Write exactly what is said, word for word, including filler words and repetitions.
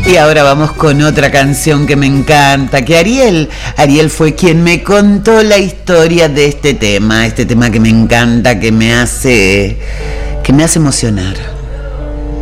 Y ahora vamos con otra canción que me encanta, que Ariel, Ariel fue quien me contó la historia de este tema, este tema que me encanta, que me hace, que me hace emocionar.